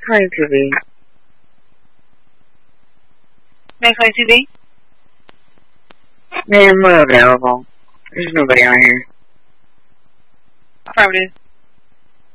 Hi, TV. MaxLive TV? Name available. There's nobody on here. Affirmative.